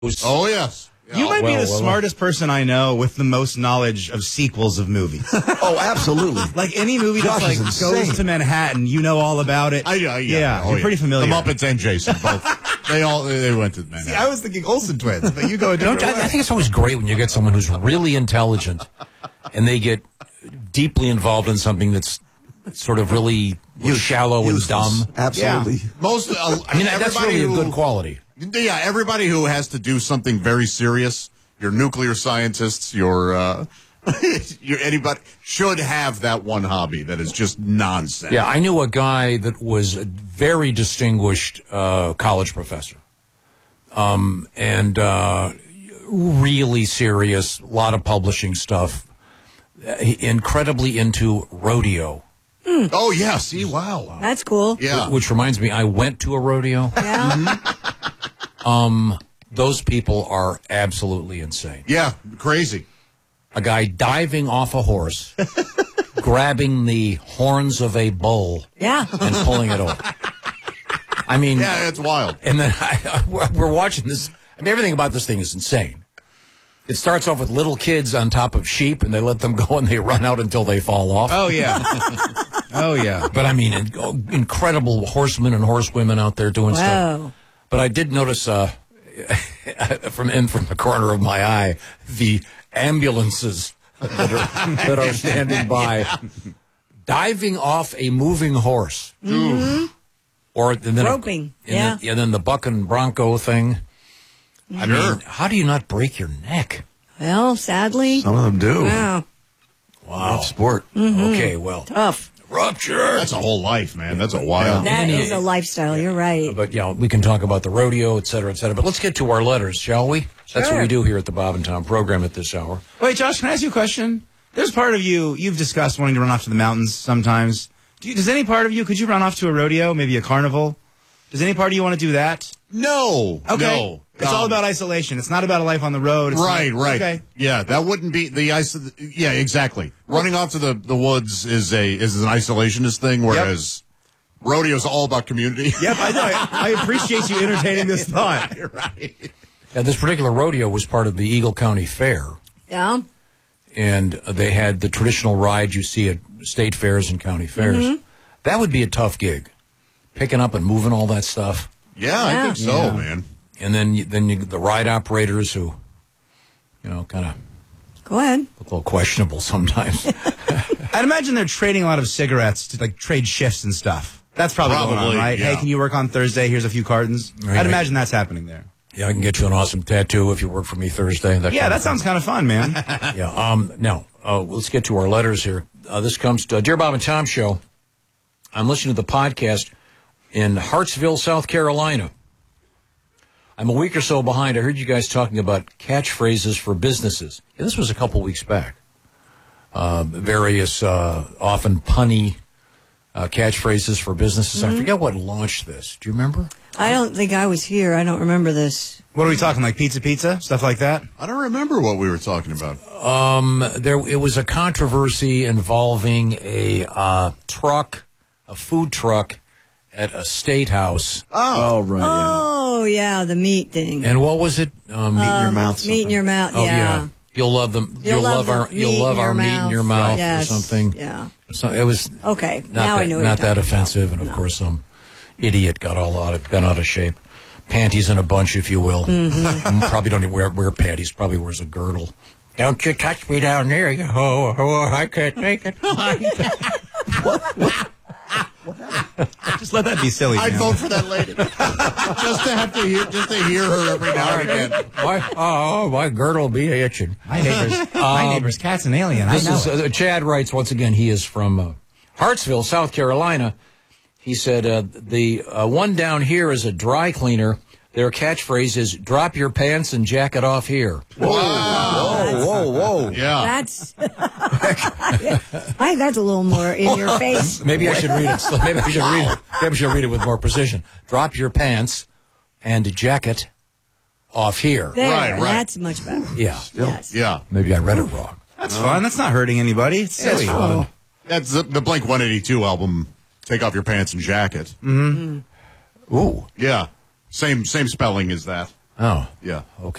Oh, yes. You might be the smartest person I know with the most knowledge of sequels of movies. Oh, absolutely. Like any movie Josh that's like is goes insane. to Manhattan, you know all about it. You're pretty familiar. The Muppets and Jason both. They went to Manhattan. See, I was thinking Olsen twins, but you go a different way. I think it's always great when you get someone who's really intelligent and they get deeply involved in something that's sort of really shallow and dumb. Absolutely. Yeah. That's really a good quality. Yeah, everybody who has to do something very serious, your nuclear scientists, your anybody should have that one hobby that is just nonsense. Yeah, I knew a guy that was a very distinguished college professor, and really serious, a lot of publishing stuff, incredibly into rodeo. Oh, yeah, see, wow. That's cool. Yeah. Which reminds me, I went to a rodeo. Yeah. Those people are absolutely insane. Yeah, crazy. A guy diving off a horse, grabbing the horns of a bull, Yeah. and pulling it over. I mean, Yeah, it's wild. and then we're watching this. I mean, everything about this thing is insane. It starts off with little kids on top of sheep, and they let them go, and they run out until they fall off. Oh, yeah. Oh, yeah. But I mean, incredible horsemen and horsewomen out there doing stuff. Wow. But I did notice from the corner of my eye the ambulances that are standing by, diving off a moving horse, or and then Roping. and then the buck and bronco thing. I Sure. mean, how do you not break your neck? Well, sadly. Some of them do. Wow. Wow, Sport. Okay, well, Tough. rupture. That's a whole life, man. That's a wild. That is a lifestyle. You're right. But, we can talk about the rodeo, et cetera, et cetera. But let's get to our letters, shall we? That's what we do here at the Bob and Tom program at this hour. Wait, Josh, can I ask you a question? There's part of you've discussed wanting to run off to the mountains sometimes. Does any part of you, could you run off to a rodeo, maybe a carnival? Does any part of you want to do that? No. Okay. No. It's all about isolation. It's not about a life on the road. It's Right. Okay. Yeah, that wouldn't be the yeah, exactly. Running off to the woods is an isolationist thing, whereas rodeo's all about community. Yep, I know. I appreciate you entertaining this thought. Right. Yeah, this particular rodeo was part of the Eagle County Fair, Yeah. and they had the traditional ride you see at state fairs and county fairs. That would be a tough gig, picking up and moving all that stuff. Yeah, I think so, man. And then the ride operators who, kind of Go ahead. look a little questionable sometimes. I'd imagine they're trading a lot of cigarettes to trade shifts and stuff. That's probably going on, right? yeah. Hey, can you work on Thursday? Here's a few cartons. Right. I'd imagine that's happening there. Yeah, I can get you an awesome tattoo if you work for me Thursday. That sounds kind of fun, man. Yeah. Now, let's get to our letters here. This comes to Dear Bob and Tom Show. I'm listening to the podcast in Hartsville, South Carolina. I'm a week or so behind. I heard you guys talking about catchphrases for businesses. Yeah, this was a couple weeks back. Various often punny catchphrases for businesses. I forget what launched this. Do you remember? I don't think I was here. I don't remember this. What are we talking, like pizza, stuff like that? I don't remember what we were talking about. It was a controversy involving a food truck at a state house. Oh, right. Oh, yeah, the meat thing. And what was it? Meat in your mouth. Meat in your mouth, Oh yeah. yeah. You'll love them. You'll love our meat in your mouth Yes. or something. Yeah. So it was Okay. not Now that, I know what not you're that talking offensive, about. and of course some idiot got out of shape. Panties in a bunch, if you will. Probably don't even wear panties. Probably wears a girdle. Don't you touch me down there? Oh, I can't take it. Just let that be silly, I'd man. vote for that lady. just to hear her every now and again. My girdle be itching. My neighbor's cat's an alien. This I know is Chad writes once again. He is from Hartsville, South Carolina. He said the one down here is a dry cleaner. Their catchphrase is "Drop your pants and jack it off here." Whoa. Yeah. That's that's a little more in your face. Maybe I should read it. Maybe I should read it with more precision. Drop your pants and jacket off here. There, Right. that's much better. Yeah. Yes. Yeah. Maybe I read it wrong. That's fun. That's not hurting anybody. It's silly. fun. That's the Blink 182 album, Take Off Your Pants and Jacket. Ooh. Yeah. Same spelling as that. Oh, Yeah. okay.